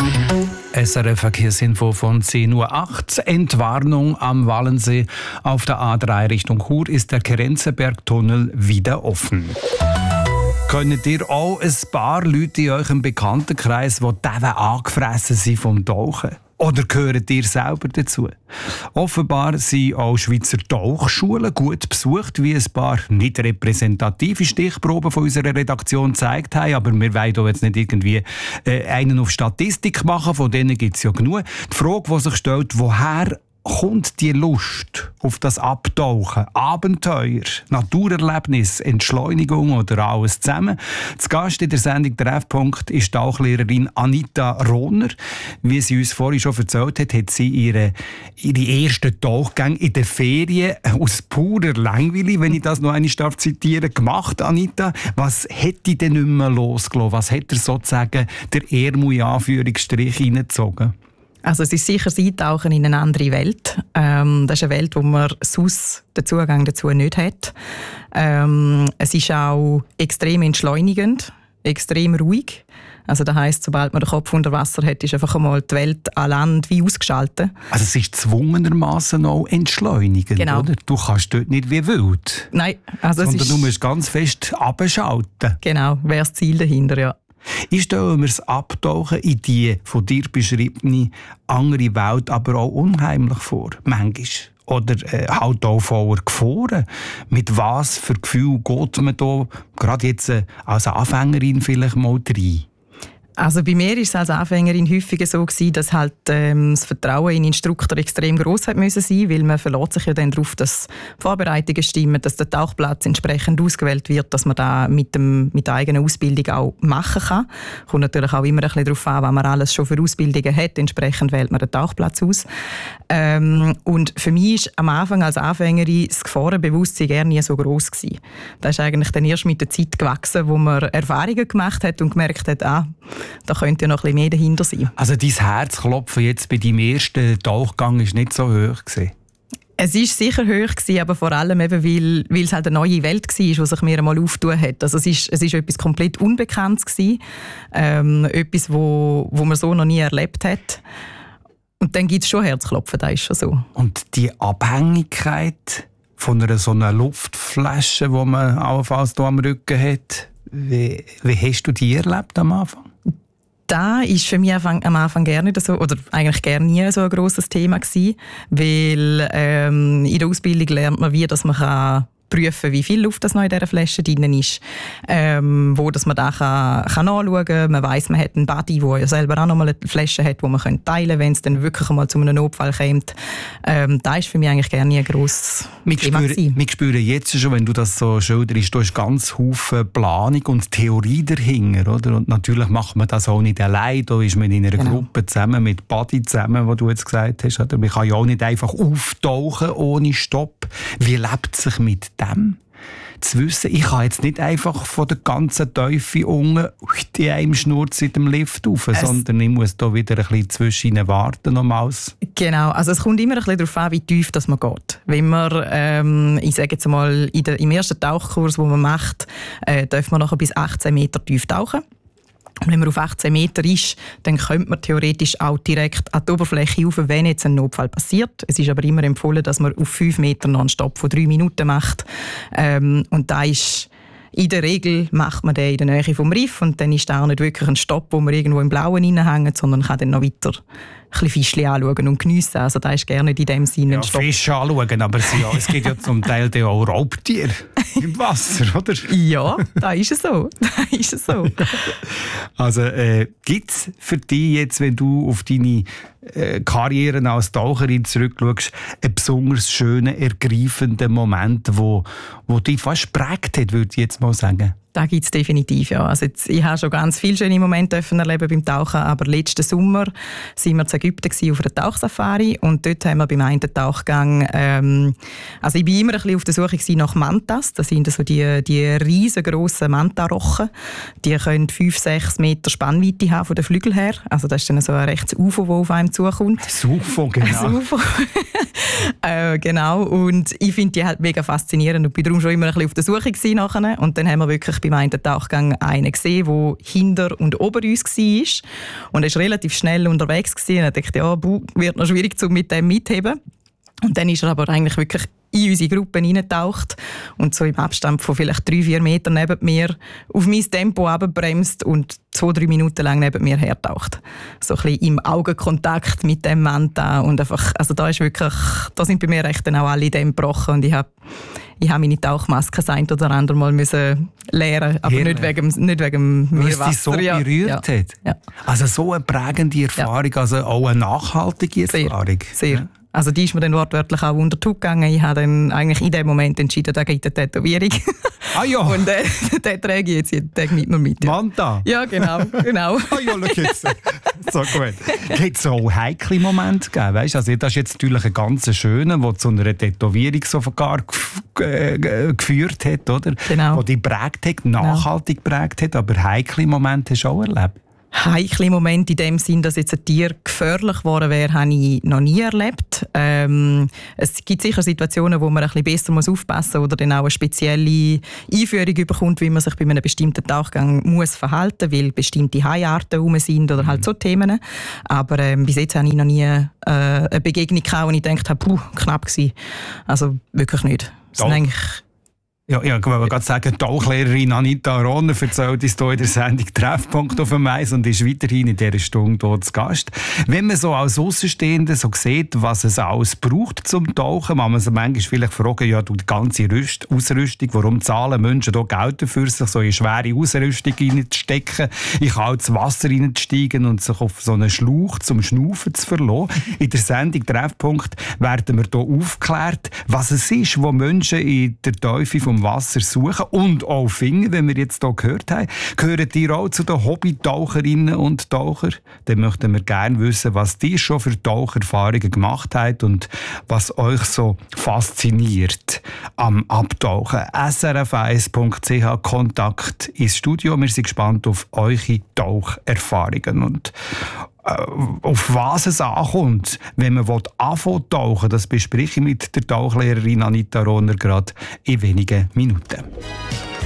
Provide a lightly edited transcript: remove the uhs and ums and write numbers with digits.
SRF Verkehrsinfo von 10:08 Uhr. Entwarnung am Wallensee. Auf der A3 Richtung Chur ist der Kerenzenberg-Tunnel wieder offen. Könnt ihr auch ein paar Leute in eurem Bekanntenkreis, die angefressen sind vom Tauchen? Oder gehört ihr selber dazu? Offenbar sind auch Schweizer Tauchschulen gut besucht, wie ein paar nicht repräsentative Stichproben von unserer Redaktion gezeigt haben. Aber wir wollen hier jetzt nicht irgendwie einen auf Statistik machen, von denen gibt es ja genug. Die Frage, die sich stellt, woher kommt die Lust auf das Abtauchen, Abenteuer, Naturerlebnis, Entschleunigung oder alles zusammen? Zu Gast in der Sendung «Treffpunkt» ist Tauchlehrerin Anita Rohner. Wie sie uns vorhin schon erzählt hat, hat sie ihre ersten Tauchgänge in den Ferien aus purer Langweile, wenn ich das noch einmal zitieren darf, gemacht. Anita, was hätte ich denn nicht mehr losgelassen? Was hat er sozusagen der Ärmel in Anführungsstrich reingezogen? Also es ist sicher das Eintauchen in eine andere Welt. Das ist eine Welt, wo man sonst den Zugang dazu nicht hat. Es ist auch extrem entschleunigend, extrem ruhig. Also das heisst, sobald man den Kopf unter Wasser hat, ist einfach einmal die Welt an Land wie ausgeschaltet. Also es ist zwungenermassen auch entschleunigend, genau. Oder? Du kannst dort nicht wie wild. Nein. Also sondern du musst ganz fest abschalten. Genau, wäre das Ziel dahinter, ja. Ich stelle mir das Abtauchen in die von dir beschriebene andere Welt aber auch unheimlich vor, manchmal. Oder halt auch voller Gefahren. Mit was für Gefühl geht man da gerade jetzt als Anfängerin vielleicht mal rein? Also bei mir war es als Anfängerin häufiger so, dass halt, das Vertrauen in den Instruktor extrem gross sein musste, weil man verlässt sich ja dann darauf, dass die Vorbereitungen stimmen, dass der Tauchplatz entsprechend ausgewählt wird, dass man da mit der eigenen Ausbildung auch machen kann. Kommt natürlich auch immer ein bisschen darauf an, was man alles schon für Ausbildungen hat. Entsprechend wählt man den Tauchplatz aus. Und für mich ist am Anfang als Anfängerin das Gefahrenbewusstsein gar nie so gross gewesen. Das ist eigentlich dann erst mit der Zeit gewachsen, wo man Erfahrungen gemacht hat und gemerkt hat, da könnte ja noch ein bisschen mehr dahinter sein. Also dein Herzklopfen jetzt bei deinem ersten Tauchgang war nicht so hoch gewesen? Es war sicher hoch gewesen, aber vor allem eben, weil es halt eine neue Welt war, die sich mir einmal aufgetan hat. Also es ist etwas komplett Unbekanntes gewesen, etwas, wo man so noch nie erlebt hat. Und dann gibt es schon Herzklopfen, das ist schon so. Und die Abhängigkeit von so einer Luftflasche, die man allenfalls hier am Rücken hat, wie hast du die erlebt am Anfang? Das war für mich am Anfang gar nicht so, oder eigentlich gar nie so ein grosses Thema gewesen, weil in der Ausbildung lernt man, dass man prüfen, wie viel Luft das noch in dieser Flasche drin ist, wo dass man da kann nachschauen kann. Man weiss, man hat einen Buddy, der ja selber auch noch mal eine Flasche hat, die man teilen kann, wenn es dann wirklich mal zu einem Notfall kommt. Das ist für mich eigentlich gar nie ein grosses Thema gewesen. Wir spüren jetzt schon, wenn du das so schilderst, du hast ganz viele Planung und Theorie dahinter, oder? Und natürlich macht man das auch nicht allein. Da ist man in einer Gruppe zusammen, mit Buddy zusammen, wie du jetzt gesagt hast. Oder? Man kann ja auch nicht einfach auftauchen ohne Stopp. Wie lebt es sich mit dem? Zu wissen, ich kann jetzt nicht einfach von der ganzen Teufel unten in einem Schnurz in dem Lift rauf, sondern ich muss da wieder ein bisschen zwischen ihnen warten. Nochmals. Genau, also es kommt immer ein bisschen darauf an, wie tief das man geht. Wenn man, ich sage jetzt mal, im ersten Tauchkurs, den man macht, darf man nachher bis 18 Meter tief tauchen. Und wenn man auf 18 Meter ist, dann könnte man theoretisch auch direkt an die Oberfläche rauf, wenn jetzt ein Notfall passiert. Es ist aber immer empfohlen, dass man auf 5 Meter noch einen Stopp von 3 Minuten macht. Und da ist in der Regel macht man den in der Nähe vom Riff und dann ist da auch nicht wirklich ein Stopp, wo man irgendwo im Blauen hineinhängt, sondern kann dann noch weiter ein bisschen Fischchen anschauen und geniessen. Also da ist gerne in dem Sinne ein Stopp. Fische anschauen, aber es gibt ja zum Teil auch Raubtiere im Wasser, oder? Ja, da ist es so. Also gibt es für dich jetzt, wenn du auf deine Karriere als Taucherin zurückschaust, einen besonders schönen, ergreifenden Moment, wo dich fast geprägt hat, würde ich jetzt mal sagen? Da gibt es definitiv, ja. Also ich habe schon ganz viele schöne Momente erleben beim Tauchen, aber letzten Sommer waren wir in Ägypten auf einer Tauchsafari und dort haben wir beim einen Tauchgang, also ich war immer ein bisschen auf der Suche nach Mantas, das sind so die riesengroßen Mantarochen, die können 5-6 Meter Spannweite haben von den Flügeln her, also das ist dann so ein rechtes UFO, das auf einem zukommt. Das UFO, genau. Das UFO. Genau, und ich finde die halt mega faszinierend und bin darum schon immer ein bisschen auf der Suche gewesen nachher. Und dann haben wir wirklich beim einen Tauchgang einen gesehen, der hinter und ober uns war. Und er war relativ schnell unterwegs gewesen. Und ich dachte, ja, wird noch schwierig, mit dem mitheben. Und dann ist er aber eigentlich wirklich in unsere Gruppe hineingetaucht und so im Abstand von vielleicht 3-4 Metern neben mir auf mein Tempo runtergebremst und 2-3 Minuten lang neben mir hertaucht. So ein bisschen im Augenkontakt mit dem Mann da. Und einfach, also da sind bei mir echt dann auch alle Dämme gebrochen und ich habe meine Tauchmaske das ein oder andere Mal müssen lernen, aber nicht wegen Meerwasser. Weil es dich so berührt hat? Ja. Also so eine prägende Erfahrung, also auch eine nachhaltige Erfahrung. Sehr. Ja. Also die ist mir dann wortwörtlich auch unter die Haut gegangen. Ich habe dann eigentlich in dem Moment entschieden, da gibt eine Tätowierung. Ah ja. Und den trage ich jetzt jeden Tag mit mir mit. Ja. Manta? Ja, genau. Ah ja, schau jetzt. So gut. Hat es auch heikle Momente gegeben? Weißt? Also das ist jetzt natürlich ein ganz schöner, der zu einer Tätowierung sogar geführt hat, oder? Genau. Die prägt hat, nachhaltig geprägt hat, aber heikle Momente hast du auch erlebt? Heikle Momente in dem Sinn, dass jetzt ein Tier gefährlich geworden wäre, habe ich noch nie erlebt. Es gibt sicher Situationen, wo man ein bisschen besser aufpassen muss oder dann auch eine spezielle Einführung bekommt, wie man sich bei einem bestimmten Tauchgang muss verhalten muss, weil bestimmte Haiarten herum sind oder halt so Themen. Aber bis jetzt habe ich noch nie eine Begegnung gehabt, wo ich gedacht habe, knapp gewesen. Also wirklich nicht. Es sind eigentlich ja, ich wollte gerade sagen, die Tauchlehrerin Anita Rohner erzählt uns hier in der Sendung «Treffpunkt auf dem Eis» und ist weiterhin in dieser Stunde hier zu Gast. Wenn man so als Außenstehender so sieht, was es alles braucht zum Tauchen, kann man sich manchmal vielleicht fragen, ja, die ganze Ausrüstung, warum zahlen Menschen hier Geld dafür, sich so in schwere Ausrüstung reinzustecken, in kaltes Wasser reinzusteigen und sich auf so einen Schlauch zum Schnaufen zu verlassen. In der Sendung «Treffpunkt» werden wir hier aufgeklärt, was es ist, wo Menschen in der Tiefe vom Wasser suchen und auch finden, wenn wir jetzt hier gehört haben. Gehören ihr auch zu den Hobby-Taucherinnen und Taucher? Dann möchten wir gerne wissen, was ihr schon für Taucherfahrungen gemacht habt und was euch so fasziniert am Abtauchen. srf1.ch Kontakt ins Studio. Wir sind gespannt auf eure Taucherfahrungen und auf was es ankommt, wenn man anfangen zu tauchen. Das bespreche ich mit der Tauchlehrerin Anita Rohner gerade in wenigen Minuten.